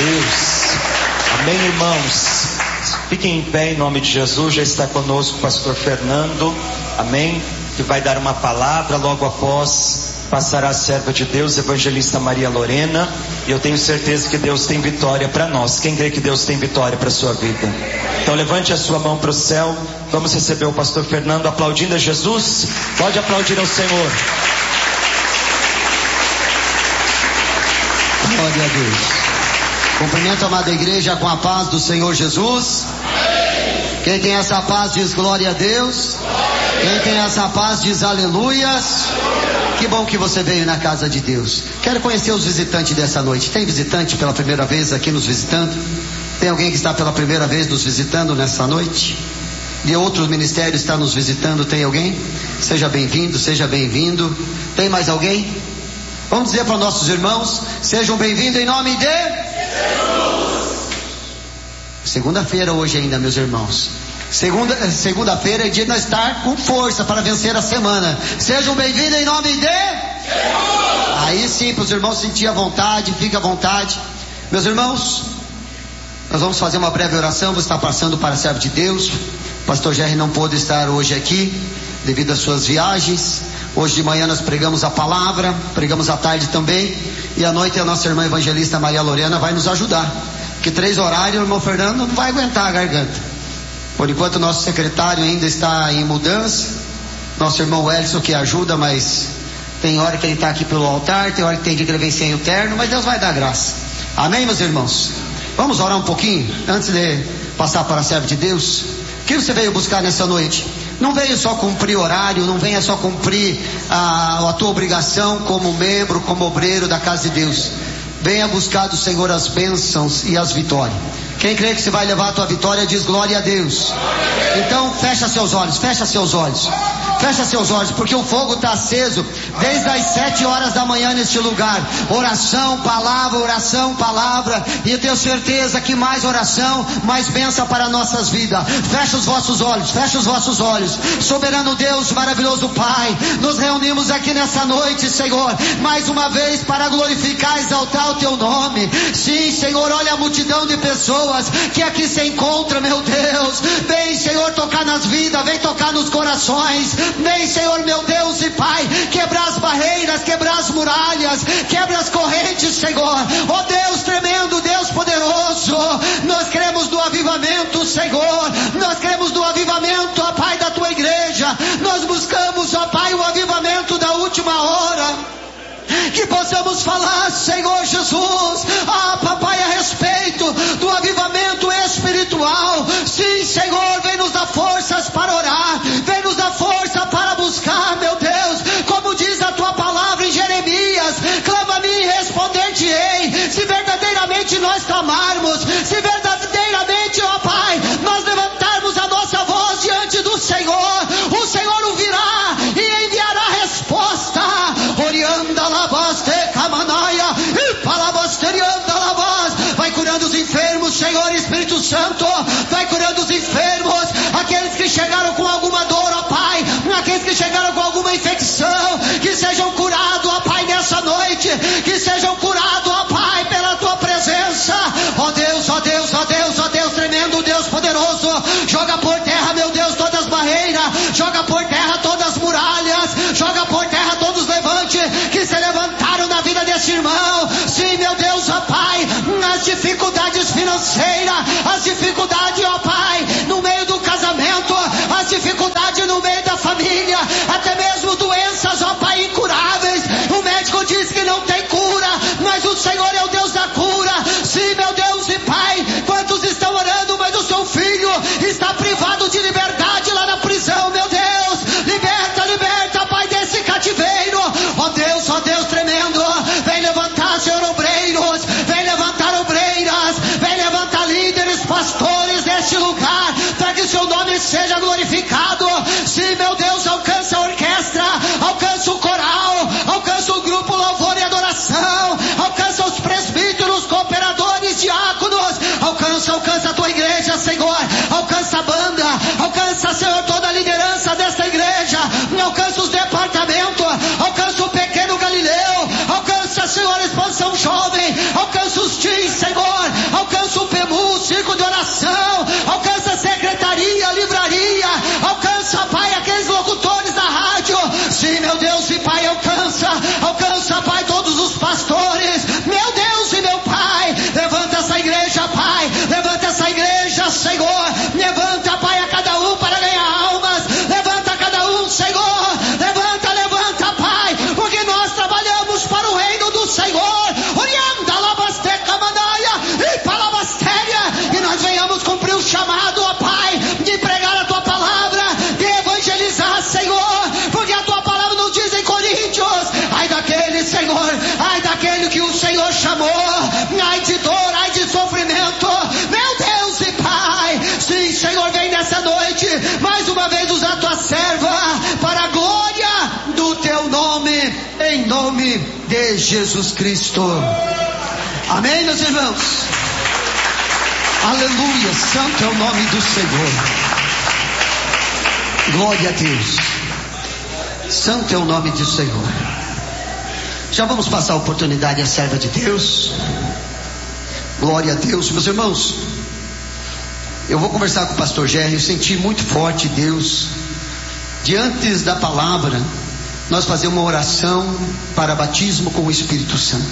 Deus. Amém, irmãos. Fiquem em pé em nome de Jesus. Já está conosco o pastor Fernando, amém, que vai dar uma palavra. Logo após passará a serva de Deus, evangelista Maria Lorena. E eu tenho certeza que Deus tem vitória para nós. Quem crê que Deus tem vitória para a sua vida? Então levante a sua mão para o céu. Vamos receber o pastor Fernando aplaudindo a Jesus. Pode aplaudir ao Senhor. Glória a Deus. Cumprimento a amada igreja com a paz do Senhor Jesus. Quem tem essa paz diz glória a Deus. Quem tem essa paz diz aleluias. Que bom que você veio na casa de Deus. Quero conhecer os visitantes dessa noite. Tem visitante pela primeira vez aqui nos visitando? Tem alguém que está pela primeira vez nos visitando nessa noite? De outro ministério está nos visitando? Tem alguém? Seja bem-vindo, seja bem-vindo. Tem mais alguém? Vamos dizer para nossos irmãos: sejam bem-vindos em nome de Jesus. Segunda-feira hoje ainda, meus irmãos. Segunda-feira é dia de nós estar com força para vencer a semana. Sejam bem-vindos em nome de Jesus. Aí sim, para os irmãos sentir a vontade, fica à vontade. Meus irmãos, nós vamos fazer uma breve oração. Vou estar passando para a serva de Deus. O pastor Jerry não pôde estar hoje aqui devido às suas viagens. Hoje de manhã nós pregamos a palavra, pregamos à tarde também, e à noite a nossa irmã evangelista Maria Lorena vai nos ajudar, porque 3 horários o irmão Fernando não vai aguentar a garganta. Por enquanto o nosso secretário ainda está em mudança, nosso irmão Elson que ajuda, mas tem hora que ele está aqui pelo altar, tem hora que tem dia que ele vem sem o terno, mas Deus vai dar graça. Amém, meus irmãos? Vamos orar um pouquinho antes de passar para a serva de Deus. O que você veio buscar nessa noite? Não veio só cumprir horário, não venha só cumprir a tua obrigação como membro, como obreiro da casa de Deus. Venha buscar do Senhor as bênçãos e as vitórias. Quem crê que você vai levar a tua vitória diz glória a Deus. Então fecha seus olhos, fecha seus olhos. Fecha seus olhos, porque o fogo está aceso desde as 7 horas da manhã neste lugar. Oração, palavra. E eu tenho certeza que mais oração, mais bênção para nossas vidas. Fecha os vossos olhos. Soberano Deus, maravilhoso Pai, nos reunimos aqui nessa noite, Senhor, mais uma vez para glorificar, exaltar o teu nome. Sim, Senhor, olha a multidão de pessoas que aqui se encontra, meu Deus. Vem, Senhor, tocar nas vidas, vem tocar nos corações. Vem, Senhor, meu Deus e Pai, quebrar as barreiras, quebrar as muralhas, quebra as correntes, Senhor. Oh Deus tremendo, Deus poderoso, nós queremos do avivamento, Senhor. Nós queremos do avivamento, ó Pai, da tua igreja. Nós buscamos, ó Pai, o avivamento da última hora. Que possamos falar, Senhor Jesus, papai, a respeito do avivamento espiritual. Sim, Senhor, vem nos dar forças para orar, vem nos dar força para buscar, meu Deus, como diz a tua palavra em Jeremias: clama a mim e responder-te-ei. Se verdadeiramente nós clamarmos, se verdadeiramente, ó Pai, nós levantarmos a nossa voz diante do Senhor, o Senhor ouvirá e enviará resposta. Orianda lavaste camanaia e palabasterianda lavas. Vai curando os enfermos, Senhor Espírito Santo. Vai curando os enfermos, aqueles que chegaram com alguma dor, ó Pai, aqueles que chegaram com alguma infecção, que sejam curados, ó Pai, nessa noite. Que sejam curados, ó Pai, pela tua presença. Ó Deus, ó Deus, ó Deus, ó Deus tremendo, Deus poderoso. Joga por terra, meu Deus, todas as barreiras. Joga por terra todas as muralhas. Joga por terra todos os levantes que se levantaram na vida desse irmão. Sim, meu Deus, ó Pai, as dificuldades financeiras, as dificuldades, ó Pai, no meio do casamento, as dificuldades no meio da família, até mesmo doenças, ó Pai, incuráveis. O médico diz que não tem cura, mas o Senhor é o Deus da cura. Sim, meu Deus e Pai, quantos estão orando, mas o seu filho está privado de liberdade lá na prisão, meu Deus. Liberta, Pai, desse cativeiro. Ó Deus tremendo, vem levantar, Senhor, obreiros, vem levantar obreiras, vem levantar líderes, pastores neste lugar, para que o seu nome seja glorificado. Sim, meu Deus, alcança a orquestra, alcança o coral, alcança o grupo louvor e adoração, alcança os presbíteros, cooperadores, diáconos, alcança a tua igreja, Senhor, alcança a banda, alcança, Senhor, toda a liderança desta igreja, alcança os departamentos, alcança o pequeno Galileu, alcança, Senhor, a expansão jovem, alcança os teens, Senhor, de Jesus Cristo. Amém, meus irmãos? Aleluia, santo é o nome do Senhor. Glória a Deus. Santo é o nome do Senhor. Já vamos passar a oportunidade à serva de Deus. Glória a Deus. Meus irmãos, eu vou conversar com o pastor Gerry. Eu senti muito forte Deus, diante da palavra, nós fazemos uma oração para batismo com o Espírito Santo.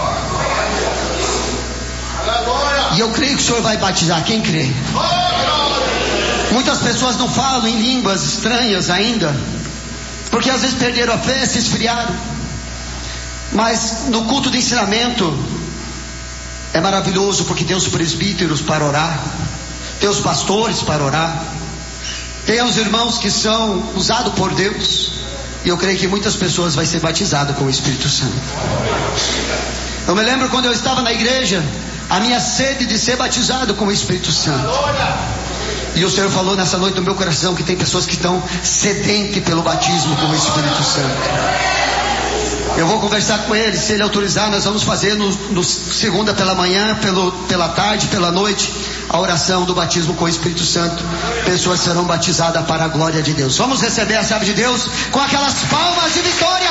E eu creio que o Senhor vai batizar. Quem crê? Muitas pessoas não falam em línguas estranhas ainda, porque às vezes perderam a fé, se esfriaram. Mas no culto de ensinamento é maravilhoso, porque tem os presbíteros para orar, tem os pastores para orar, tem os irmãos que são usados por Deus. E eu creio que muitas pessoas vão ser batizadas com o Espírito Santo. Eu me lembro quando eu estava na igreja, a minha sede de ser batizado com o Espírito Santo. E o Senhor falou nessa noite no meu coração que tem pessoas que estão sedentes pelo batismo com o Espírito Santo. Eu vou conversar com ele, se ele autorizar, nós vamos fazer no segunda pela manhã, pela tarde, pela noite, a oração do batismo com o Espírito Santo. Pessoas serão batizadas para a glória de Deus. Vamos receber a serva de Deus com aquelas palmas de vitória.